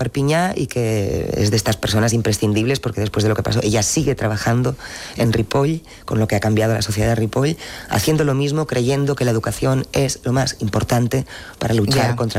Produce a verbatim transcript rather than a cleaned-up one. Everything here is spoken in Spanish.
Perpiñá y que es de estas personas imprescindibles, porque después de lo que pasó, ella sigue trabajando en Ripoll, con lo que ha cambiado la sociedad de Ripoll, haciendo lo mismo, creyendo que la educación es lo más importante para luchar Ya. contra